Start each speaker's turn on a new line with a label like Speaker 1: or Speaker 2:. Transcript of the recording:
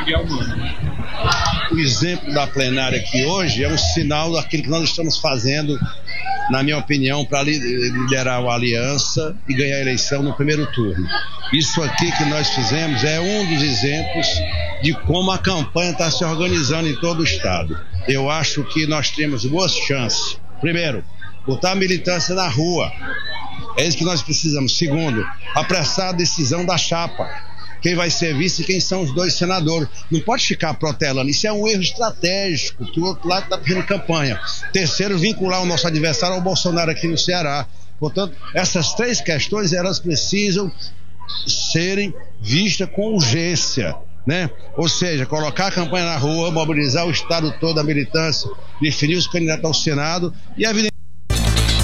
Speaker 1: Miguel Mano.
Speaker 2: O exemplo da plenária aqui hoje é um sinal daquilo que nós estamos fazendo, na minha opinião, para liderar a aliança e ganhar a eleição no primeiro turno. Isso aqui que nós fizemos é um dos exemplos de como a campanha está se organizando em todo o estado. Eu acho que nós temos boas chances. Primeiro, botar a militância na rua. É isso que nós precisamos. Segundo, apressar a decisão da chapa. Quem vai ser vice e quem são os dois senadores. Não pode ficar protelando. Isso é um erro estratégico que o outro lado está fazendo campanha. Terceiro, vincular o nosso adversário ao Bolsonaro aqui no Ceará. Portanto, essas três questões, elas precisam serem vistas com urgência, né? Ou seja, colocar a campanha na rua, mobilizar o estado todo, a militância, definir os candidatos ao Senado e, evidentemente,